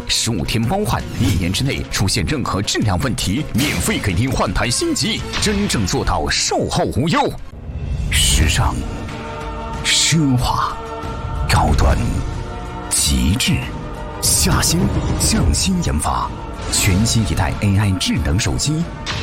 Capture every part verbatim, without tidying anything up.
十五天包换，一年之内出现任何质量问题，免费给您换台新机，真正做到售后无忧。时尚、奢华、高端、极致，夏新匠心研发，全新一代 A I 智能手机。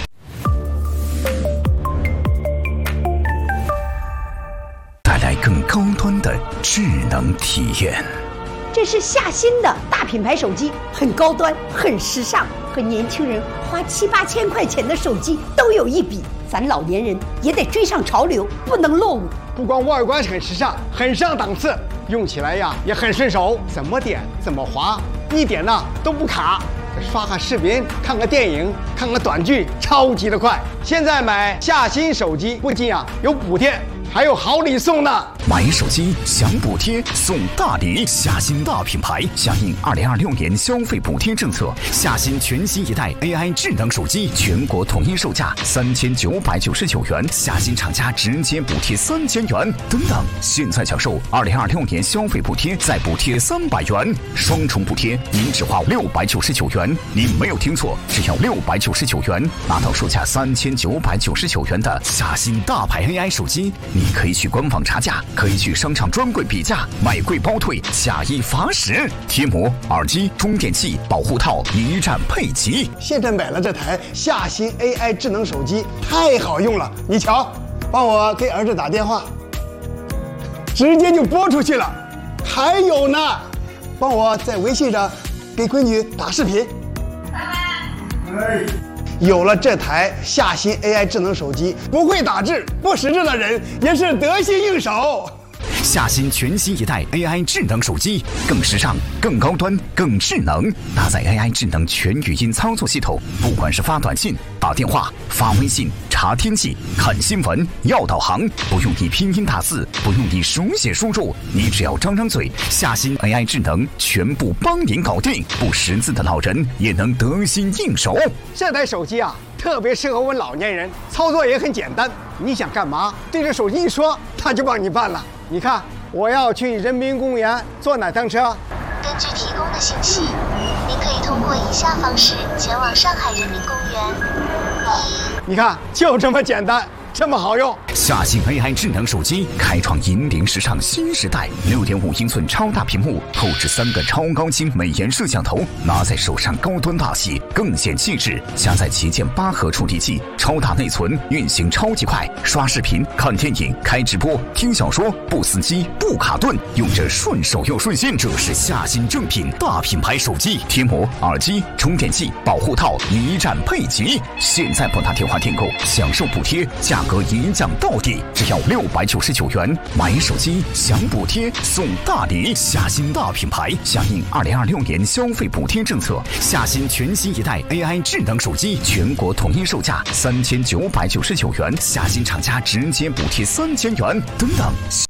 带来更高端的智能体验。 这是夏新的大品牌手机，很高端，很时尚，和年轻人花七八千块钱的手机都有一比。咱老年人也得追上潮流，不能落伍。 不光外观很时尚，很上档次，用起来呀也很顺手，怎么点怎么滑，一点呢都不卡。刷个视频，看个电影，看个短剧，超级的快。现在买夏新手机不仅啊有补贴，还有好礼送呢！ 买手机享补贴送大礼，夏新大品牌响应二零二六年消费补贴政策，夏新全新一代 A I 智能手机全国统一售价三千九百九十九元，夏新厂家直接补贴三千元，等等，现在享受二零二六年消费补贴再补贴三百元，双重补贴，您只花六百九十九元，您没有听错，只要六百九十九元拿到售价三千九百九十九元的夏新大牌 A I 手机。你可以去官网查价，可以去商场专柜比价，买贵包退，假一罚十。贴膜、耳机、充电器、保护套一站配齐。 现在买了这台夏新 A I 智能手机，太好用了！你瞧，帮我给儿子打电话，直接就拨出去了。还有呢，帮我在微信上给闺女打视频。哎。有了这台夏新 A I 智能手机，不会打字、不识字的人也是得心应手。 夏新全新一代 A I 智能手机，更时尚、更高端、更智能，搭载 A I 智能全语音操作系统，不管是发短信、打电话、发微信、查天气、看新闻、要导航，不用你拼音打字，不用你手写输入，你只要张张嘴，夏新 A I 智能全部帮您搞定，不识字的老人也能得心应手。 这台手机啊，特别适合我们老年人，操作也很简单，你想干嘛，对着手机一说，它就帮你办了。你看，我要去人民公园坐哪趟车？ 根据提供的信息，您可以通过以下方式前往上海人民公园。一， 你看，就这么简单，这么好用。 夏新 A I 智能手机开创引领时尚新时代，六点五英寸超大屏幕，后置三个超高清美颜摄像头，拿在手上高端大气，更显气质。加载旗舰八核处理器，超大内存，运行超级快，刷视频、看电影、开直播、听小说，不死机、不卡顿，用着顺手又顺心。这是夏新正品大品牌手机，贴膜、耳机、充电器、保护套一站配齐。现在拨打电话订购，享受补贴，价格一降到底，只要六百九十九元。买手机享补贴送大礼，夏新大品牌响应二零二六年消费补贴政策，夏新全新一代 A I 智能手机全国统一售价三千九百九十九元，夏新厂家直接补贴三千元，等等。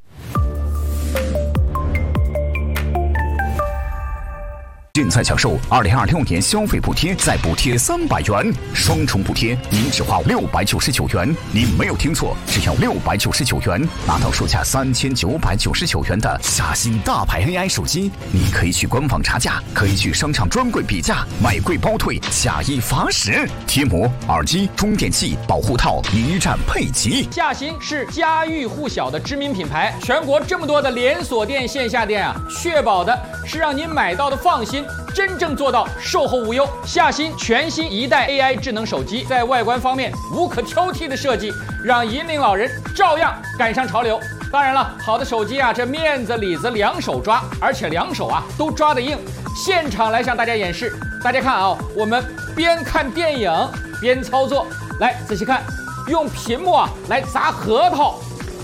现在享受二零二六年消费补贴再补贴三百元，双重补贴，您只花六百九十九元，您没有听错，只要六百九十九元拿到售价三千九百九十九元的夏新大牌 A I 手机。你可以去官网查价，可以去商场专柜比价，买贵包退，假一罚十。贴膜、耳机、充电器、保护套一站配齐。 夏新是家喻户晓的知名品牌，全国这么多的连锁店、线下店啊，确保的是让您买到的放心，真正做到售后无忧。夏新全新一代 A I 智能手机在外观方面无可挑剔的设计，让引领老人照样赶上潮流。当然了，好的手机啊，这面子里子两手抓，而且两手啊都抓得硬。现场来向大家演示，大家看啊，我们边看电影边操作，来仔细看，用屏幕啊来砸核桃，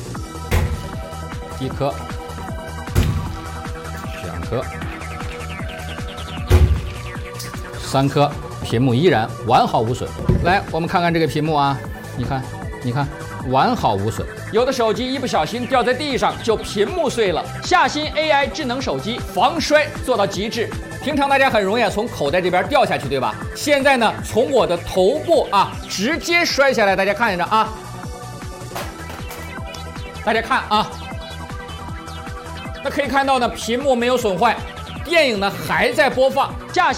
一颗，两颗。三颗，屏幕依然完好无损。来，我们看看这个屏幕啊，你看，你看，完好无损。有的手机一不小心掉在地上就屏幕碎了。夏新 A I 智能手机防摔做到极致。平常大家很容易从口袋这边掉下去，对吧？现在呢，从我的头部啊直接摔下来，大家看着啊，大家看啊，那可以看到呢，屏幕没有损坏，电影呢还在播放。夏新